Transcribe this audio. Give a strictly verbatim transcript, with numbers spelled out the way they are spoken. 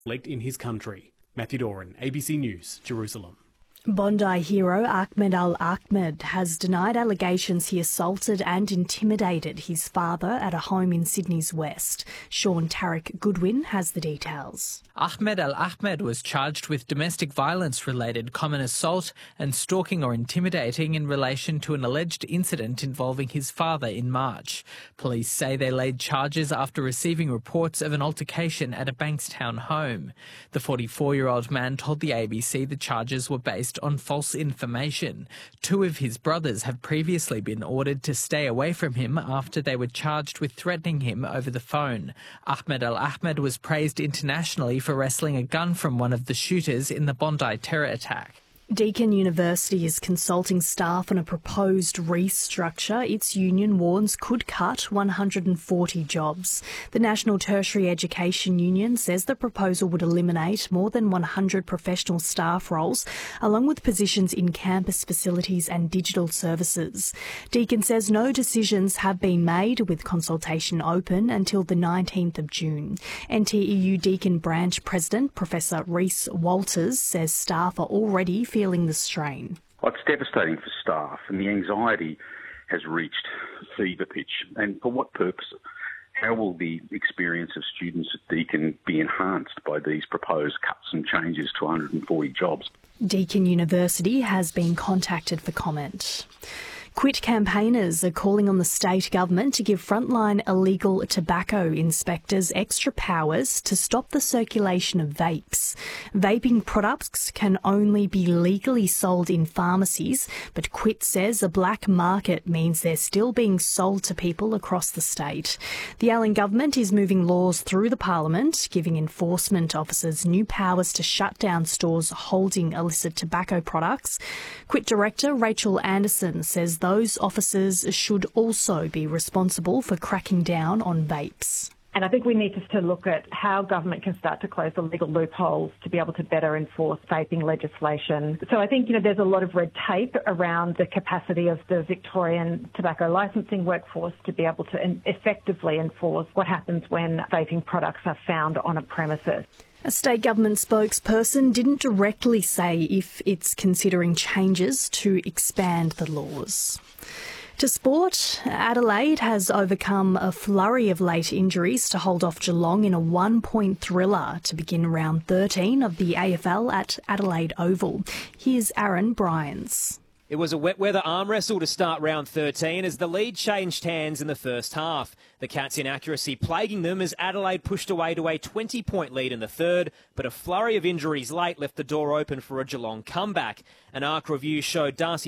elect in his country. Matthew Doran, A B C News, Jerusalem. Bondi hero Ahmed Al-Ahmed has denied allegations he assaulted and intimidated his father at a home in Sydney's West. Sean Tarek Goodwin has the details. Ahmed Al-Ahmed was charged with domestic violence-related common assault and stalking or intimidating in relation to an alleged incident involving his father in March. Police say they laid charges after receiving reports of an altercation at a Bankstown home. The forty-four-year-old man told the A B C the charges were based on false information. Two of his brothers have previously been ordered to stay away from him after they were charged with threatening him over the phone. Ahmed Al-Ahmed was praised internationally for wresting a gun from one of the shooters in the Bondi terror attack. Deakin University is consulting staff on a proposed restructure its union warns could cut one hundred forty jobs. The National Tertiary Education Union says the proposal would eliminate more than one hundred professional staff roles, along with positions in campus facilities and digital services. Deakin says no decisions have been made, with consultation open until the nineteenth of June. N T E U Deakin Branch President Professor Rhys Walters says staff are already feeling feeling the strain. Well, it's devastating for staff, and the anxiety has reached fever pitch. And for what purpose? How will the experience of students at Deakin be enhanced by these proposed cuts and changes to one hundred forty jobs? Deakin University has been contacted for comment. Quit campaigners are calling on the state government to give frontline illegal tobacco inspectors extra powers to stop the circulation of vapes. Vaping products can only be legally sold in pharmacies, but Quit says a black market means they're still being sold to people across the state. The Allen government is moving laws through the parliament, giving enforcement officers new powers to shut down stores holding illicit tobacco products. Quit director Rachel Anderson says those officers should also be responsible for cracking down on vapes. And I think we need to look at how government can start to close the legal loopholes to be able to better enforce vaping legislation. So I think, you know, there's a lot of red tape around the capacity of the Victorian tobacco licensing workforce to be able to effectively enforce what happens when vaping products are found on a premises. A state government spokesperson didn't directly say if it's considering changes to expand the laws. To sport, Adelaide has overcome a flurry of late injuries to hold off Geelong in a one-point thriller to begin round thirteen of the A F L at Adelaide Oval. Here's Aaron Bryans. It was a wet weather arm wrestle to start round thirteen as the lead changed hands in the first half. The Cats' inaccuracy plaguing them as Adelaide pushed away to a twenty-point lead in the third, but a flurry of injuries late left the door open for a Geelong comeback. An A R C review showed Darcy